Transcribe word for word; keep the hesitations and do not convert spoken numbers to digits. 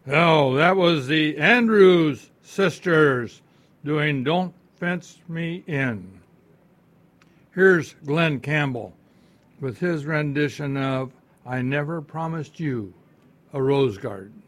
Oh, that was the Andrews Sisters doing Don't Fence Me In. Here's Glenn Campbell with his rendition of I Never Promised You a Rose Garden.